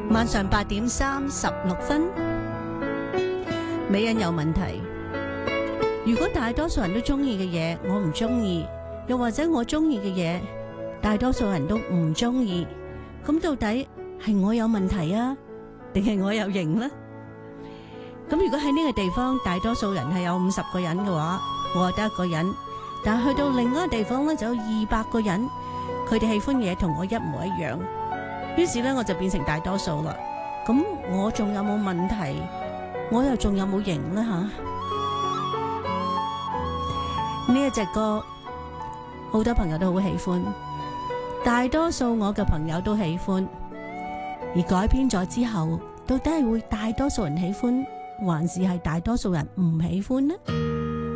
晚上8:36，美人有問題。如果大多數人都中意嘅嘢，我唔中意，又或者我中意嘅嘢，大多數人都唔中意，咁到底係我有問題啊，定係我有型呢？咁如果喺呢個地方，大多數人係有50個人嘅話，我得一個人，但係去到另一個地方咧，就有200個人，佢哋喜歡嘅嘢同我一模一樣。於是咧，我就變成大多數啦。咁我仲有冇問題？我又仲有冇型呢？吓，呢一隻歌，好多朋友都好喜歡，大多數我嘅朋友都喜歡。而改編咗之後，到底係會大多數人喜歡，還是係大多數人唔喜歡呢？